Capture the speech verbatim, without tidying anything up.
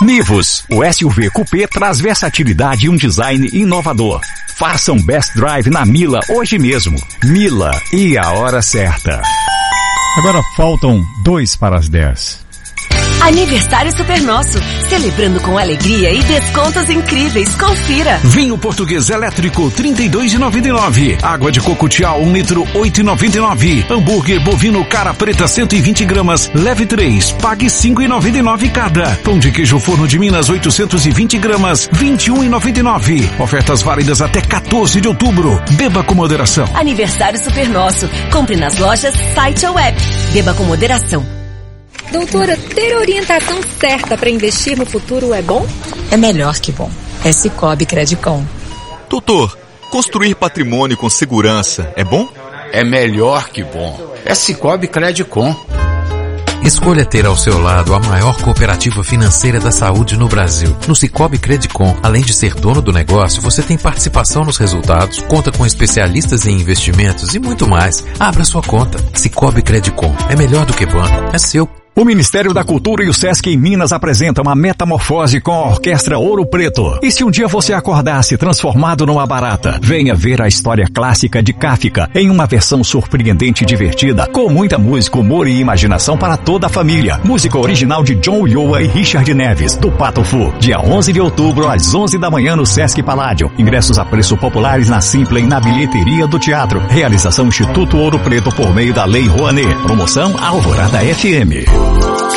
Nivus, o S U V Coupé traz versatilidade e um design inovador. Faça um best drive na Mila hoje mesmo. Mila, e a hora certa. Agora faltam dois para as dez. Aniversário Super Nosso, celebrando com alegria e descontos incríveis. Confira. Vinho português elétrico trinta e dois reais e noventa e nove centavos. Água de coco Tial um litro oito reais e noventa e nove centavos. Hambúrguer bovino cara preta cento e vinte gramas, leve três, pague cinco reais e noventa e nove centavos cada. Pão de queijo Forno de Minas oitocentos e vinte gramas, vinte e um reais e noventa e nove centavos. Ofertas válidas até quatorze de outubro. Beba com moderação. Aniversário Super Nosso. Compre nas lojas, site ou app. Beba com moderação. Doutora, ter orientação certa para investir no futuro é bom? É melhor que bom. É Sicoob Credicom. Doutor, construir patrimônio com segurança é bom? É melhor que bom. É Sicoob Credicom. Escolha ter ao seu lado a maior cooperativa financeira da saúde no Brasil. No Sicoob Credicom, além de ser dono do negócio, você tem participação nos resultados, conta com especialistas em investimentos e muito mais. Abra sua conta. Sicoob Credicom. É melhor do que banco. É seu. O Ministério da Cultura e o Sesc em Minas apresentam uma metamorfose com a Orquestra Ouro Preto. E se um dia você acordasse transformado numa barata, venha ver a história clássica de Kafka em uma versão surpreendente e divertida, com muita música, humor e imaginação para toda a família. Música original de John Ulloa e Richard Neves, do Pato Fu. Dia onze de outubro, às onze da manhã no Sesc Paládio. Ingressos a preço populares na Simpla e na bilheteria do teatro. Realização Instituto Ouro Preto por meio da Lei Rouanet. Promoção Alvorada F M.